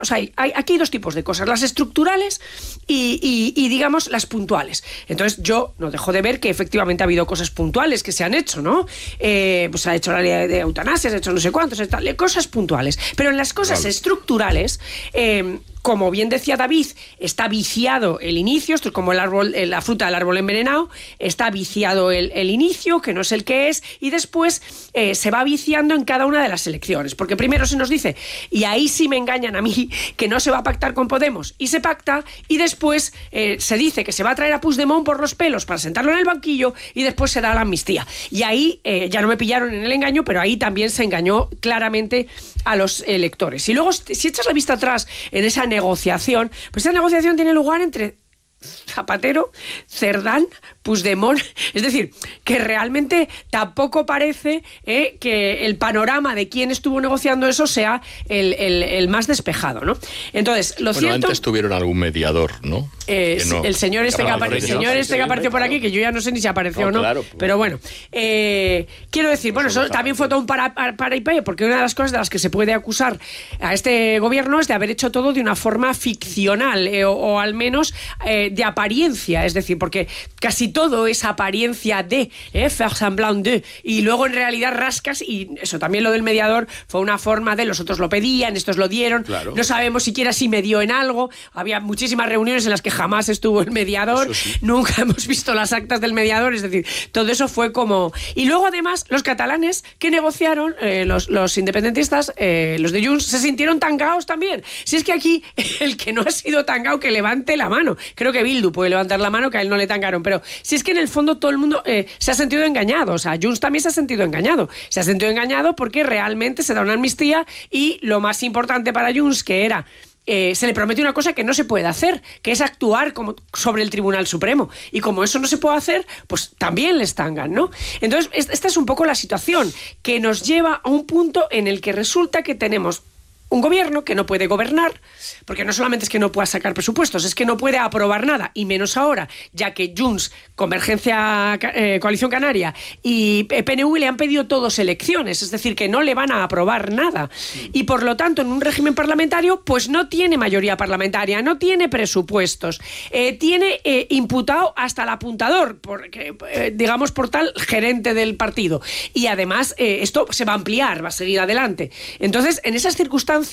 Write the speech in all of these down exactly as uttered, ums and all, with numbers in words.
O sea, hay, hay, aquí hay dos tipos de cosas, las estructurales y, y, y, digamos, las puntuales. Entonces, yo no dejo de ver que efectivamente ha habido cosas puntuales que se han hecho, ¿no? Eh, pues se ha hecho la ley de eutanasia, se ha hecho no sé cuántos, cosas puntuales. Pero en las cosas vale. estructurales... Eh, como bien decía David, está viciado el inicio, esto es como el árbol, la fruta del árbol envenenado, está viciado el, el inicio, que no es el que es, y después eh, se va viciando en cada una de las elecciones, porque primero se nos dice, y ahí sí me engañan a mí, que no se va a pactar con Podemos, y se pacta, y después eh, se dice que se va a traer a Puigdemont por los pelos para sentarlo en el banquillo, y después se da la amnistía. Y ahí eh, ya no me pillaron en el engaño, pero ahí también se engañó claramente a los electores. Y luego, si echas la vista atrás en esa negociación, pues esa negociación tiene lugar entre Zapatero, Cerdán, Puigdemont, es decir, que realmente tampoco parece eh, que el panorama de quién estuvo negociando eso sea el, el, el más despejado, ¿no? Entonces, lo bueno, cierto... antes tuvieron algún mediador, ¿no? Eh, no el señor este que, apare el señor este que apareció por aquí, que yo ya no sé ni si apareció o no, no claro, pues, pero bueno, eh, quiero decir, bueno, eso también fue todo un para, para, para y para, porque una de las cosas de las que se puede acusar a este gobierno es de haber hecho todo de una forma ficcional, eh, o, o al menos eh, de apariencia, es decir, porque casi todo es apariencia de, eh, faire semblant de, y luego en realidad rascas, y eso también lo del mediador fue una forma de, los otros lo pedían, estos lo dieron, claro. No sabemos siquiera si me dio en algo, había muchísimas reuniones en las que jamás estuvo el mediador, sí. Nunca hemos visto las actas del mediador, es decir, todo eso fue como... Y luego además los catalanes que negociaron, eh, los, los independentistas, eh, los de Junts, se sintieron tangaos también. Si es que aquí el que no ha sido tangao que levante la mano, creo que Bildu puede levantar la mano, que a él no le tangaron, pero si es que en el fondo todo el mundo eh, se ha sentido engañado, o sea, Junts también se ha sentido engañado, se ha sentido engañado porque realmente se da una amnistía y lo más importante para Junts, que era Eh, se le promete una cosa que no se puede hacer, que es actuar como sobre el Tribunal Supremo, y como eso no se puede hacer, pues también les tangan, ¿no? Entonces, esta es un poco la situación que nos lleva a un punto en el que resulta que tenemos un gobierno que no puede gobernar, porque no solamente es que no pueda sacar presupuestos, es que no puede aprobar nada, y menos ahora, ya que Junts, Convergencia, eh, Coalición Canaria y P N V le han pedido todos elecciones, es decir, que no le van a aprobar nada. Y por lo tanto, en un régimen parlamentario, pues no tiene mayoría parlamentaria, no tiene presupuestos, eh, tiene eh, imputado hasta el apuntador, porque, eh, digamos, por tal gerente del partido. Y además, eh, esto se va a ampliar, va a seguir adelante. Entonces, en esas circunstancias,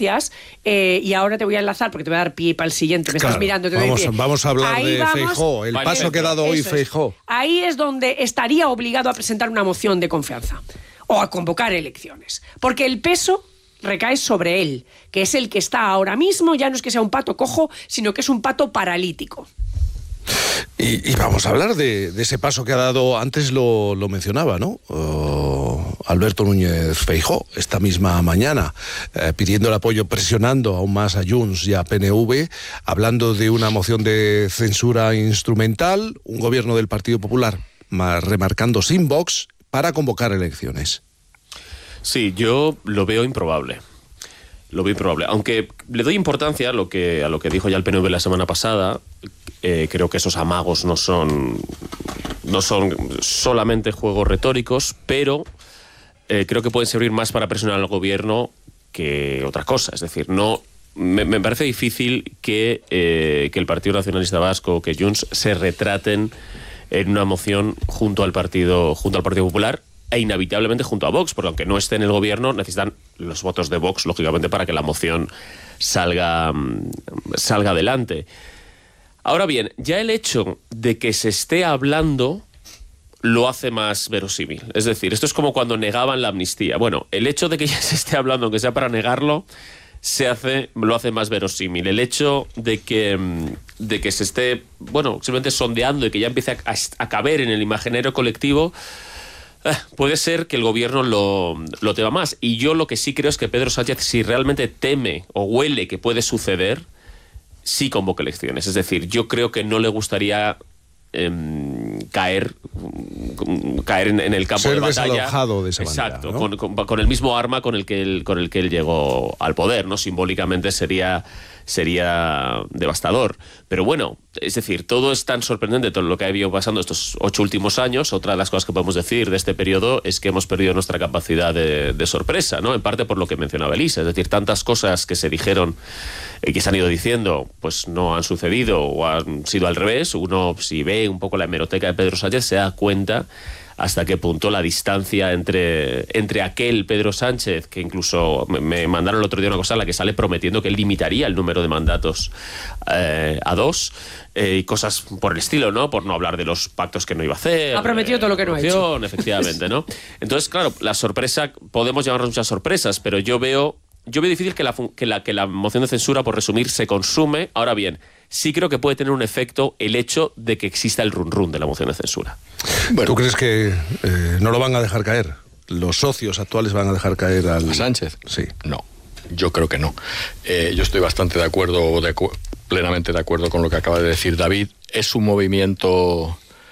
Eh, y ahora te voy a enlazar porque te voy a dar pie para el siguiente, me claro, estás mirando, te doy vamos, pie. Vamos a hablar ahí de vamos, Feijóo, el paso es, que ha dado hoy Feijóo. Es. Ahí es donde estaría obligado a presentar una moción de confianza o a convocar elecciones, porque el peso recae sobre él, que es el que está ahora mismo, ya no es que sea un pato cojo, sino que es un pato paralítico. Y, y vamos a hablar de, de ese paso que ha dado, antes lo, lo mencionaba, ¿no? Uh, Alberto Núñez Feijóo, esta misma mañana, eh, pidiendo el apoyo, presionando aún más a Junts y a P N V, hablando de una moción de censura instrumental, un gobierno del Partido Popular, más remarcando sin Vox, para convocar elecciones. Sí, yo lo veo improbable. Lo veo improbable. Aunque le doy importancia a lo que, a lo que dijo ya el P N V la semana pasada, eh, creo que esos amagos no son, no son solamente juegos retóricos, pero eh, creo que pueden servir más para presionar al gobierno que otra cosa. Es decir, no me, me parece difícil que, eh, que el Partido Nacionalista Vasco, que Junts, se retraten en una moción junto al Partido, junto al Partido Popular, e inevitablemente junto a Vox, porque aunque no esté en el gobierno, necesitan los votos de Vox, lógicamente, para que la moción salga, salga adelante. Ahora bien, ya el hecho de que se esté hablando lo hace más verosímil. Es decir, esto es como cuando negaban la amnistía. Bueno, el hecho de que ya se esté hablando, aunque sea para negarlo, se hace, lo hace más verosímil. El hecho de que, de que se esté, bueno, simplemente sondeando y que ya empiece a, a caber en el imaginario colectivo, Eh, puede ser que el gobierno lo, lo tema más. Y yo lo que sí creo es que Pedro Sánchez, si realmente teme o huele que puede suceder, sí convoca elecciones. Es decir, yo creo que no le gustaría eh, caer caer en, en el campo Ser de batalla. desalojado de esa Exacto, manera, ¿no? con, con, con el mismo arma con el que él, con el que él llegó al poder, ¿no? Simbólicamente sería, sería devastador. Pero bueno, es decir, todo es tan sorprendente, todo lo que ha ido pasando estos ocho últimos años. Otra de las cosas que podemos decir de este periodo es que hemos perdido nuestra capacidad de, de sorpresa, ¿no? En parte por lo que mencionaba Elisa, es decir, tantas cosas que se dijeron y eh, que se han ido diciendo, pues no han sucedido o han sido al revés. Uno, si ve un poco la hemeroteca de Pedro Sánchez, se da cuenta hasta qué punto la distancia entre, entre aquel Pedro Sánchez, que incluso me, me mandaron el otro día una cosa en la que sale prometiendo que él limitaría el número de mandatos eh, a dos, eh, y cosas por el estilo, ¿no? Por no hablar de los pactos que no iba a hacer. Ha prometido eh, todo lo que no ha hecho. Efectivamente, ¿no? Entonces, claro, la sorpresa, podemos llamarnos muchas sorpresas, pero yo veo, yo veo difícil que la, que, la, que la moción de censura, por resumir, se consume. Ahora bien, sí creo que puede tener un efecto el hecho de que exista el run run de la moción de censura. Bueno, ¿tú crees que eh, no lo van a dejar caer? ¿Los socios actuales van a dejar caer al... ¿A Sánchez? Sí. No, yo creo que no. Eh, yo estoy bastante de acuerdo, de acu plenamente de acuerdo con lo que acaba de decir David. Es un movimiento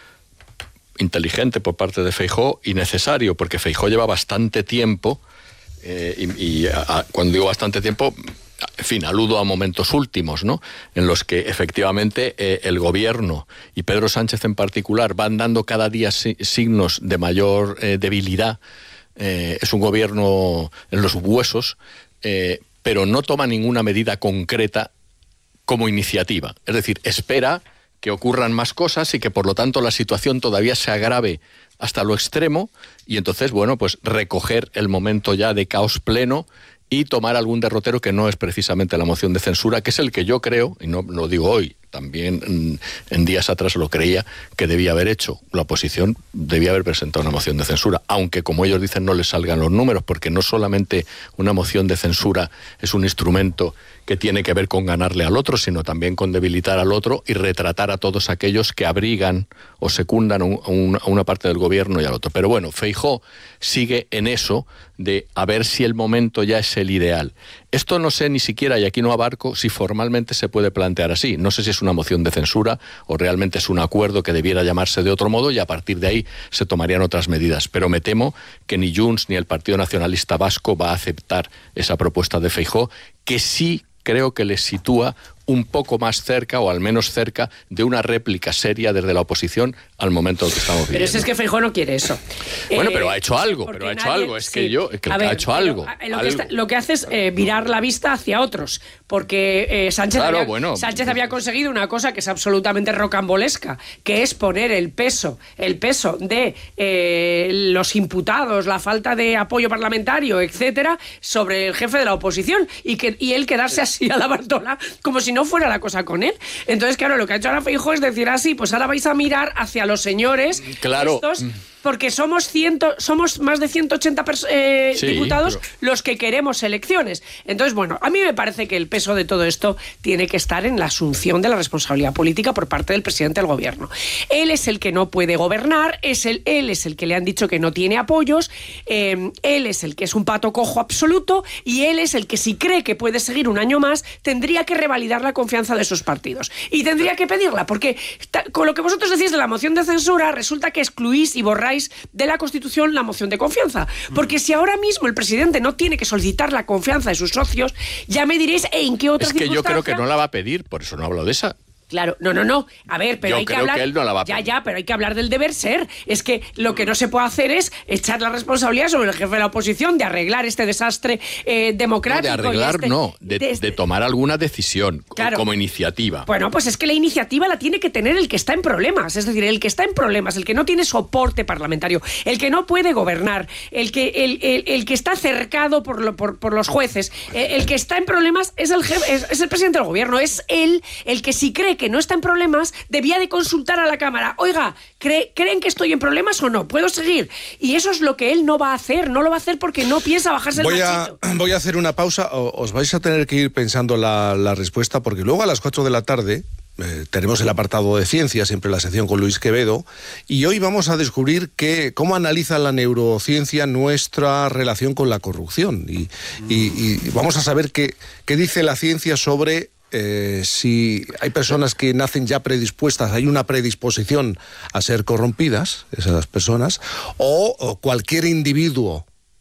inteligente por parte de Feijóo y necesario, porque Feijóo lleva bastante tiempo, eh, y, y a, a, cuando digo bastante tiempo... En fin, aludo a momentos últimos, ¿no? En los que efectivamente eh, el gobierno y Pedro Sánchez en particular van dando cada día si signos de mayor eh, debilidad. Eh, es un gobierno en los huesos, eh, pero no toma ninguna medida concreta como iniciativa. Es decir, espera que ocurran más cosas y que por lo tanto la situación todavía se agrave hasta lo extremo y entonces, bueno, pues recoger el momento ya de caos pleno y tomar algún derrotero que no es precisamente la moción de censura, que es el que yo creo, y no lo digo hoy, también en, en días atrás lo creía, que debía haber hecho. La oposición debía haber presentado una moción de censura, aunque como ellos dicen no les salgan los números, porque no solamente una moción de censura es un instrumento que tiene que ver con ganarle al otro, sino también con debilitar al otro y retratar a todos aquellos que abrigan o secundan un, un, a una parte del gobierno y al otro. Pero bueno, Feijóo sigue en eso de a ver si el momento ya es el ideal. Esto no sé ni siquiera, y aquí no abarco, si formalmente se puede plantear así. No sé si es una moción de censura o realmente es un acuerdo que debiera llamarse de otro modo y a partir de ahí se tomarían otras medidas. Pero me temo que ni Junts ni el Partido Nacionalista Vasco va a aceptar esa propuesta de Feijóo, que sí creo que les sitúa un poco más cerca, o al menos cerca, de una réplica seria desde la oposición al momento que estamos viviendo. Pero es que Feijóo no quiere eso. Bueno, eh, pero ha hecho algo, pero ha hecho nadie, algo. Es sí. que yo, que ver, ha hecho algo. Lo, algo. Que está, lo que hace es eh, virar la vista hacia otros, porque eh, Sánchez, claro, había, bueno. Sánchez había conseguido una cosa que es absolutamente rocambolesca, que es poner el peso, el peso de eh, los imputados, la falta de apoyo parlamentario, etcétera, sobre el jefe de la oposición, y, que, y él quedarse así a la Bartola, como si no fuera la cosa con él. Entonces, claro, lo que ha hecho ahora Feijóo es decir así, pues ahora vais a mirar hacia los señores claro. estos, porque somos ciento, somos más de ciento ochenta eh, sí, diputados pero... los que queremos elecciones. Entonces, bueno, a mí me parece que el peso de todo esto tiene que estar en la asunción de la responsabilidad política por parte del presidente del gobierno. Él es el que no puede gobernar, es el, él es el que le han dicho que no tiene apoyos, eh, él es el que es un pato cojo absoluto y él es el que, si cree que puede seguir un año más, tendría que revalidar la confianza de esos partidos. Y tendría que pedirla, porque con lo que vosotros decís de la moción de censura, resulta que excluís y borráis de la Constitución la moción de confianza. Porque si ahora mismo el presidente no tiene que solicitar la confianza de sus socios, ya me diréis en qué otra circunstancia... Es que yo creo que no la va a pedir, por eso no hablo de esa. Claro, no, no, no. A ver, pero Yo hay que creo hablar. Que él no la va a ya, ya, pero hay que hablar del deber ser. Es que lo que no se puede hacer es echar la responsabilidad sobre el jefe de la oposición de arreglar este desastre eh, democrático. No, de arreglar, este, no, de, de, este... de tomar alguna decisión claro. como iniciativa. Bueno, pues es que la iniciativa la tiene que tener el que está en problemas. Es decir, el que está en problemas, el que no tiene soporte parlamentario, el que no puede gobernar, el que, el, el, el que está cercado por, lo, por, por los jueces, el, el que está en problemas es el, jefe, es, es el presidente del gobierno. Es él el que, si cree que no está en problemas, debía de consultar a la Cámara. Oiga, ¿cree, ¿creen que estoy en problemas o no? ¿Puedo seguir? Y eso es lo que él no va a hacer. No lo va a hacer porque no piensa bajarse voy el machito. A, voy a hacer una pausa. Os vais a tener que ir pensando la, la respuesta, porque luego a las cuatro de la tarde eh, tenemos el apartado de ciencia, siempre la sección con Luis Quevedo, y hoy vamos a descubrir que, cómo analiza la neurociencia nuestra relación con la corrupción. Y, mm. y, y vamos a saber qué, qué dice la ciencia sobre... Eh, si hay personas que nacen ya predispuestas, hay una predisposición a ser corrompidas, esas personas, o, o cualquier individuo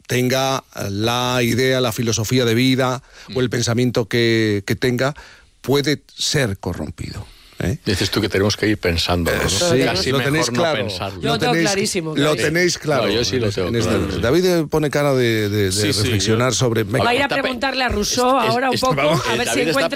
tenga la idea, la filosofía de vida o el pensamiento que, que tenga, puede ser corrompido. ¿Eh? Dices tú que tenemos que ir pensando, ¿no? Sí, casi lo mejor tenéis no claro. pensarlo. Yo lo tengo clarísimo. Lo tenéis claro. No, yo sí lo tengo en este- claro. David pone cara de, de- de Sí, sí, reflexionar yo- sobre... Va a ir a Está pe- preguntarle a Rousseau es- ahora un es- poco, vamos, a ver si David está encuentra